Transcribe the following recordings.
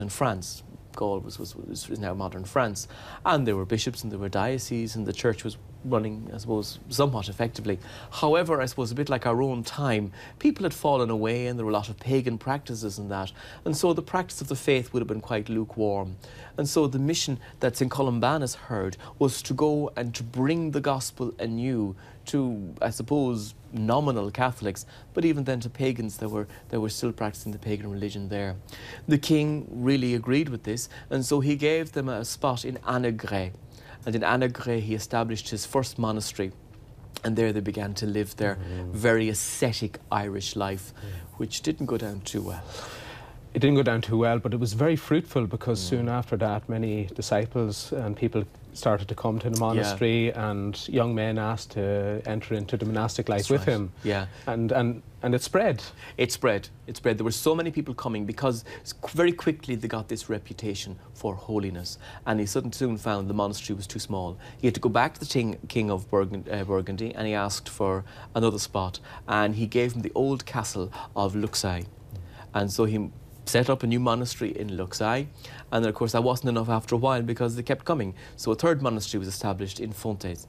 in France. Gaul is now modern France. And there were bishops and there were dioceses and the church was running, I suppose, somewhat effectively. However, I suppose a bit like our own time, people had fallen away and there were a lot of pagan practices and that. And so the practice of the faith would have been quite lukewarm. And so the mission that St. Columbanus heard was to go and to bring the gospel anew to, I suppose, nominal Catholics, but even then to pagans that were still practicing the pagan religion there. The king really agreed with this, and so he gave them a spot in Annegray. And in Annegray he established his first monastery, and there they began to live their very ascetic Irish life, which didn't go down too well. It didn't go down too well, but it was very fruitful because soon after that many disciples and people started to come to the monastery, and young men asked to enter into the monastic life with him. Yeah. And it spread. It spread. It spread. There were so many people coming because very quickly they got this reputation for holiness, and he soon found the monastery was too small. He had to go back to the king of Burgundy, and he asked for another spot, and he gave him the old castle of Luxeuil. And so he set up a new monastery in Luxeuil, and then of course that wasn't enough after a while because they kept coming. So a third monastery was established in Fontaines.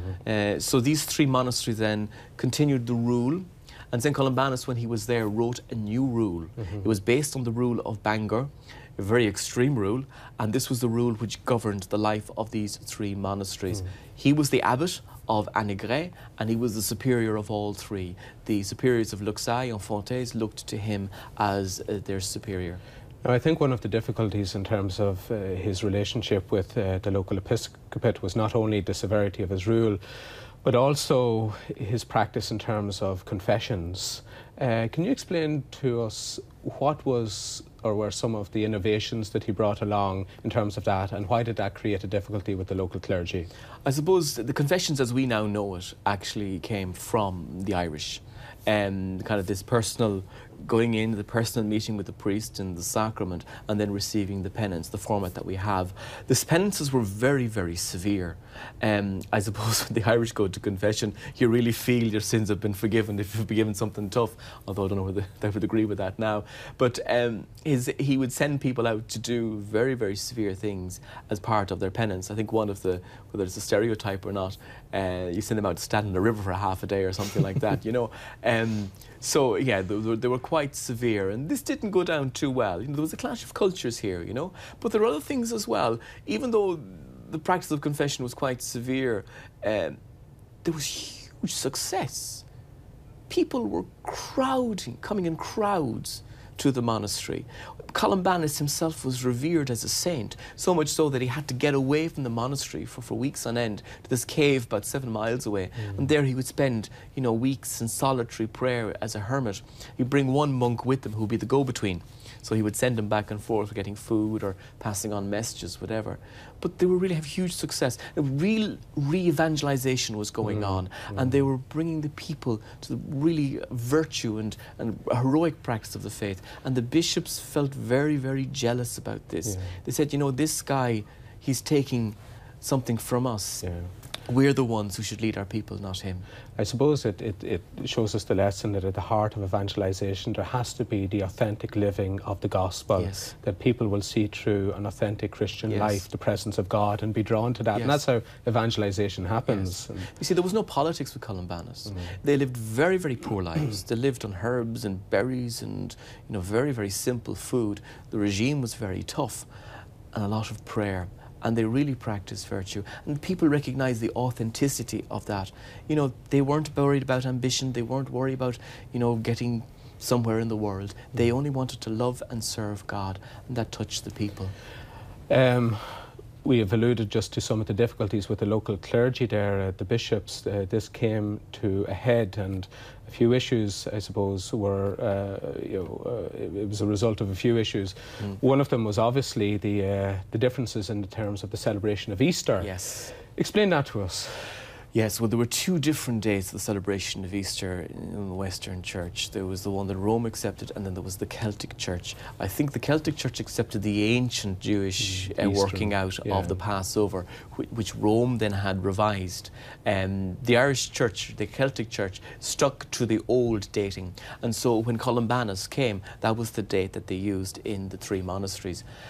So these three monasteries then continued the rule, and St. Columbanus, when he was there, wrote a new rule. It was based on the rule of Bangor, a very extreme rule, and this was the rule which governed the life of these three monasteries. He was the abbot of Annegray, and he was the superior of all three. The superiors of Luxeuil and Fontaines looked to him as their superior. Now, I think one of the difficulties in terms of his relationship with the local episcopate was not only the severity of his rule, but also his practice in terms of confessions. Can you explain to us what was or were some of the innovations that he brought along in terms of that, and why did that create a difficulty with the local clergy? I suppose the confessions as we now know it actually came from the Irish. Kind of this personal going in, the personal meeting with the priest and the sacrament, and then receiving the penance, the format that we have. The penances were very, very severe. I suppose when the Irish go to confession, you really feel your sins have been forgiven if you've been given something tough, although I don't know whether they would agree with that now. But he would send people out to do very, very severe things as part of their penance. I think one of the, whether it's a stereotype or not, you send them out to stand in a river for half a day or something like that, you know. So, yeah, they were quite severe, and this didn't go down too well. You know, there was a clash of cultures here, you know. But there are other things as well. Even though the practice of confession was quite severe, there was huge success. People were coming in crowds to the monastery. Columbanus himself was revered as a saint, so much so that he had to get away from the monastery for weeks on end to this cave about 7 miles away. And there he would spend, you know, weeks in solitary prayer as a hermit. He'd bring one monk with him who would be the go-between. So he would send him back and forth for getting food or passing on messages, whatever. But they would really have huge success. A real re-evangelization was going on, and they were bringing the people to the really virtue and heroic practice of the faith. And the bishops felt very, very jealous about this. They said, you know, this guy, he's taking something from us. We're the ones who should lead our people, not him. I suppose it shows us the lesson that at the heart of evangelization there has to be the authentic living of the gospel, that people will see through an authentic Christian life the presence of God and be drawn to that. And that's how evangelization happens. You see, there was no politics with Columbanus. They lived very, very poor lives. They lived on herbs and berries and, you know, very, very simple food. The regime was very tough, and a lot of prayer. And they really practiced virtue. And people recognized the authenticity of that. You know, they weren't worried about ambition. They weren't worried about, you know, getting somewhere in the world. They only wanted to love and serve God, and that touched the people. We have alluded just to some of the difficulties with the local clergy there, the bishops. This came to a head, and a few issues, I suppose, were, it was a result of a few issues. One of them was obviously the differences in the terms of the celebration of Easter. Explain that to us. Yes, well, there were 2 different days of the celebration of Easter in the Western Church. There was the one that Rome accepted, and then there was the Celtic Church. I think the Celtic Church accepted the ancient Jewish working out of the Passover, which Rome then had revised. The Irish Church, the Celtic Church, stuck to the old dating. And so when Columbanus came, that was the date that they used in the 3 monasteries.